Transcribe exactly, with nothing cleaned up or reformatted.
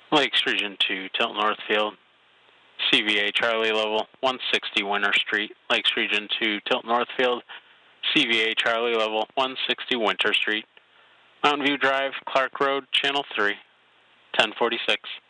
Lakes Region two, Tilton Northfield. C V A Charlie level one sixty Winter Street, Lakes Region two, Tilton Northfield. C V A Charlie level one sixty Winter Street. Mountain View Drive, Clark Road, Channel three, ten forty-six.